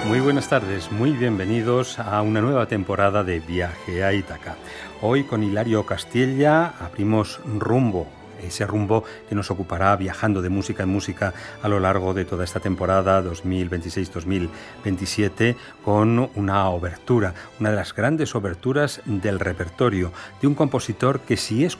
Muy buenas tardes, muy bienvenidos a una nueva temporada de Viaje a Ítaca. Hoy con Hilario Castilla abrimos rumbo, ese rumbo que nos ocupará viajando de música en música a lo largo de toda esta temporada 2026-2027 con una obertura, una de las grandes oberturas del repertorio de un compositor que si es